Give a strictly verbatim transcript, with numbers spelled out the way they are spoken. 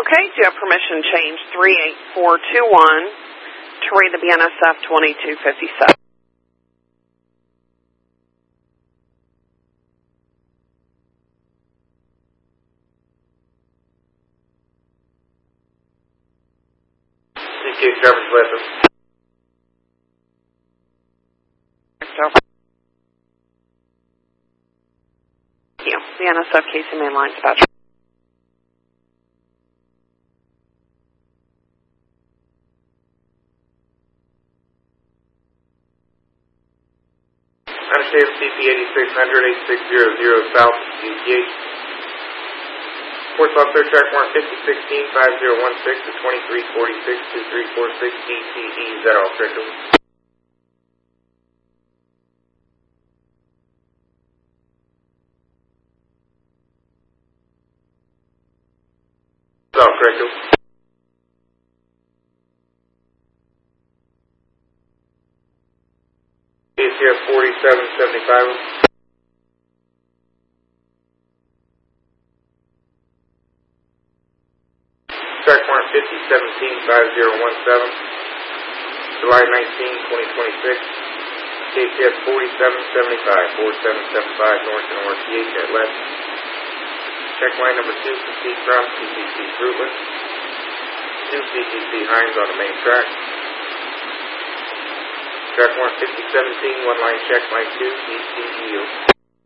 Okay, do you have permission change three eight four two one to read the B N S F twenty-two fifty-seven? C K driver's license. Thank you. B N S F Casey Mainline Dispatch. Understand C P eighty-six hundred, eighty-six hundred South G T H. Sports Officer track mark fifty sixteen five zero one six to twenty-three forty-six two three four six D T E. Is that all correct? Is all correct? A C S forty-seven seventy-five. Track mark fifty seventeen five zero one seven, July nineteenth, twenty twenty-six. K C S forty-seven seventy-five, forty-seven seventy-five North and North T H at left. Check line number two, C C from C C C Fruitland. two C C C Hines on the main track. Track mark fifty seventeen, one line check, line two, E C yield.